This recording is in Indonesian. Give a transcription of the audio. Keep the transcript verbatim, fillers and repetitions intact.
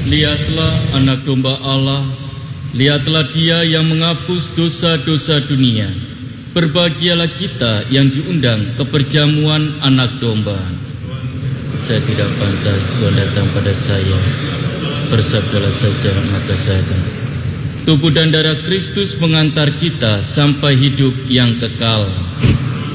Lihatlah anak domba Allah, lihatlah Dia yang menghapus dosa-dosa dunia. Berbahagialah kita yang diundang ke perjamuan anak domba. Saya tidak pantas Tuhan datang pada saya, bersabdalah saja maka saya akan. Tubuh dan darah Kristus mengantar kita sampai hidup yang kekal.